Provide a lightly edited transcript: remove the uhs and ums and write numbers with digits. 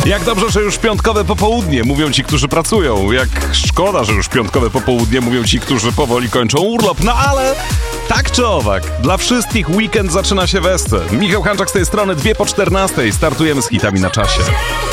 Jak dobrze, że już piątkowe popołudnie, mówią ci, którzy pracują. Jak szkoda, że już piątkowe popołudnie, mówią ci, którzy powoli kończą urlop. No ale tak czy owak, dla wszystkich weekend zaczyna się wesce. Michał Hanczak z tej strony, 2 po 14. Startujemy z hitami na czasie.